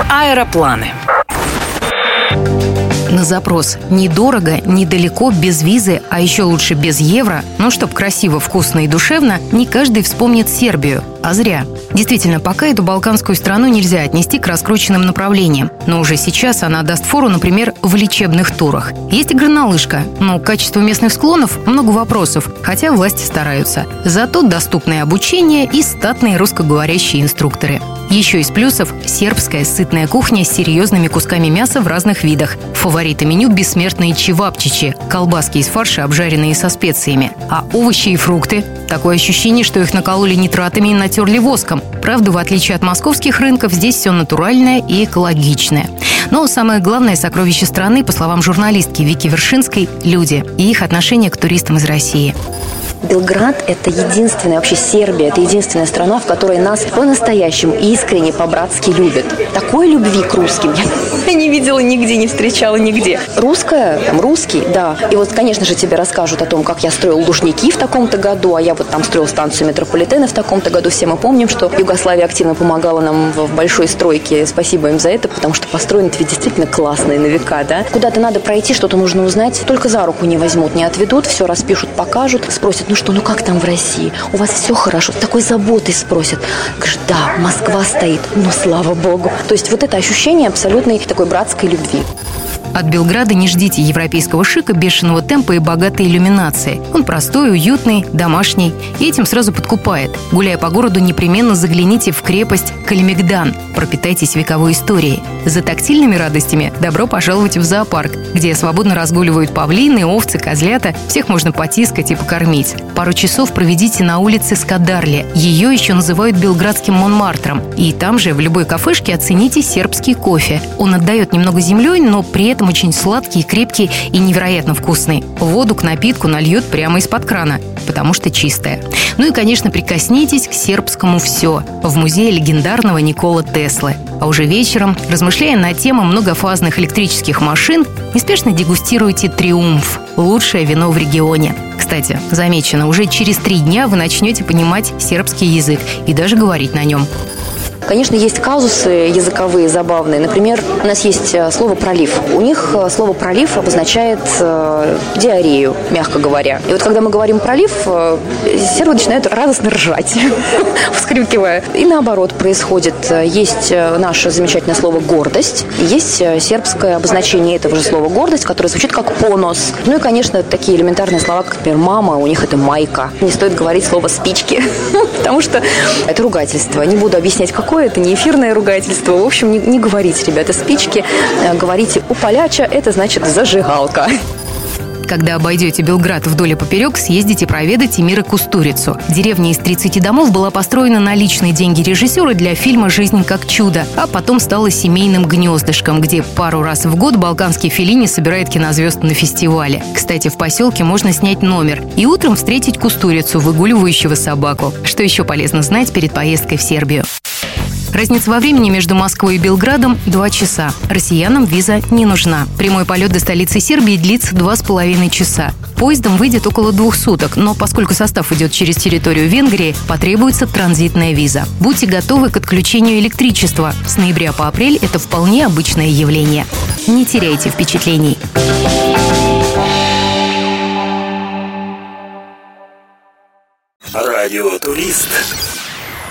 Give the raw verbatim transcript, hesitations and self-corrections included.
Аэропланы. На запрос «недорого, недалеко, без визы, а еще лучше без евро», ну, чтоб красиво, вкусно и душевно, не каждый вспомнит Сербию. А зря. Действительно, пока эту балканскую страну нельзя отнести к раскрученным направлениям. Но уже сейчас она даст фору, например, в лечебных турах. Есть и горнолыжка, но к качеству местных склонов много вопросов, хотя власти стараются. Зато доступное обучение и статные русскоговорящие инструкторы. Еще из плюсов – сербская сытная кухня с серьезными кусками мяса в разных видах. Фавориты меню – бессмертные чевапчичи – колбаски из фарша, обжаренные со специями. А овощи и фрукты – такое ощущение, что их накололи нитратами и натерли воском. Правда, в отличие от московских рынков, здесь все натуральное и экологичное. Но самое главное сокровище страны, по словам журналистки Вики Вершинской – люди и их отношение к туристам из России. Белград – это единственная, вообще Сербия – это единственная страна, в которой нас по-настоящему искренне, по-братски любят. Такой любви к русским я не видела нигде, не встречала нигде. Русская, там, русский, да. И вот, конечно же, тебе расскажут о том, как я строил Лужники в таком-то году, а я вот там строил станцию метрополитена в таком-то году. Все мы помним, что Югославия активно помогала нам в большой стройке. Спасибо им за это, потому что построено это ведь действительно классно и на века, да. Куда-то надо пройти, что-то нужно узнать, только за руку не возьмут, не отведут, все распишут, покажут, спросят: ну что, ну как там в России? У вас все хорошо? С такой заботой спросят. Говоришь: да, Москва стоит, ну слава богу. То есть вот это ощущение абсолютной такой братской любви. От Белграда не ждите европейского шика, бешеного темпа и богатой иллюминации. Он простой, уютный, домашний и этим сразу подкупает. Гуляя по городу, непременно загляните в крепость Калимегдан. Пропитайтесь вековой историей. За тактильными радостями добро пожаловать в зоопарк, где свободно разгуливают павлины, овцы, козлята. Всех можно потискать и покормить. Пару часов проведите на улице Скадарли. Ее еще называют белградским Монмартром. И там же, в любой кафешке, оцените сербский кофе. Он отдает немного землей, но при этом очень сладкий, крепкий и невероятно вкусный. Воду к напитку нальют прямо из-под крана, потому что чистая. Ну и, конечно, прикоснитесь к сербскому «все» в музее легендарного Никола Теслы. А уже вечером, размышляя на тему многофазных электрических машин, неспешно дегустируйте «Триумф» – лучшее вино в регионе. Кстати, замечено, уже через три дня вы начнете понимать сербский язык и даже говорить на нем. Конечно, есть казусы языковые забавные. Например, у нас есть слово «пролив». У них слово «пролив» обозначает э, диарею, мягко говоря. И вот когда мы говорим «пролив», э, сербы начинают радостно ржать, вскрикивая. И наоборот происходит. Есть наше замечательное слово «гордость», есть сербское обозначение этого же слова «гордость», которое звучит как «понос». Ну и, конечно, такие элементарные слова, как, например, «мама», у них это «майка». Не стоит говорить слово «спички», потому что это ругательство. Не буду объяснять, какое. Это не эфирное ругательство. В общем, не, не говорите, ребята, спички. Говорите «у поляча», это значит «зажигалка». Когда обойдете Белград вдоль и поперек, съездите проведать Эмира Кустурицу. Деревня из тридцати домов была построена на личные деньги режиссера для фильма «Жизнь как чудо», а потом стала семейным гнездышком, где пару раз в год балканский Феллини собирает кинозвезд на фестивале. Кстати, в поселке можно снять номер и утром встретить Кустурицу, выгуливающего собаку. Что еще полезно знать перед поездкой в Сербию? Разница во времени между Москвой и Белградом – два часа. Россиянам виза не нужна. Прямой полет до столицы Сербии длится два с половиной часа. Поездом выйдет около двух суток, но поскольку состав идет через территорию Венгрии, потребуется транзитная виза. Будьте готовы к отключению электричества. С ноября по апрель это вполне обычное явление. Не теряйте впечатлений. Радио Турист.